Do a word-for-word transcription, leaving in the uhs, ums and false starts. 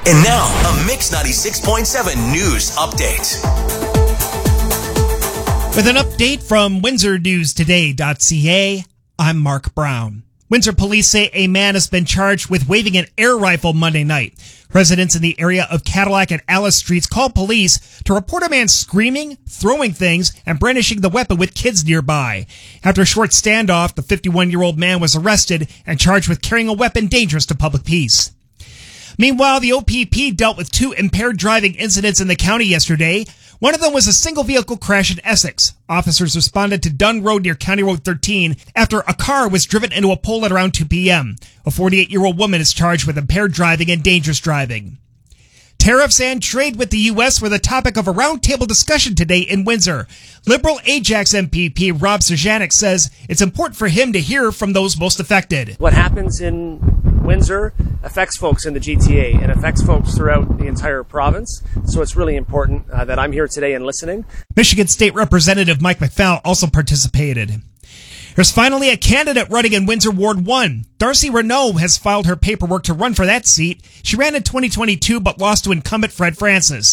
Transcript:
And now, a Mix ninety-six point seven news update. With an update from Windsor News Today dot C A, I'm Mark Brown. Windsor police say a man has been charged with waving an air rifle Monday night. Residents in the area of Cadillac and Alice Streets called police to report a man screaming, throwing things, and brandishing the weapon with kids nearby. After a short standoff, the fifty-one-year-old man was arrested and charged with carrying a weapon dangerous to public peace. Meanwhile, the O P P dealt with two impaired driving incidents in the county yesterday. One of them was a single-vehicle crash in Essex. Officers responded to Dunn Road near County Road thirteen after a car was driven into a pole at around two p.m. A forty-eight-year-old woman is charged with impaired driving and dangerous driving. Tariffs and trade with the U S were the topic of a roundtable discussion today in Windsor. Liberal Ajax M P P Rob Serjanik says it's important for him to hear from those most affected. What happens in Windsor affects folks in the G T A and affects folks throughout the entire province. So it's really important uh, that I'm here today and listening. Michigan State Representative Mike McFall also participated. There's finally a candidate running in Windsor Ward one. Darcy Renault has filed her paperwork to run for that seat. She ran in twenty twenty-two but lost to incumbent Fred Francis.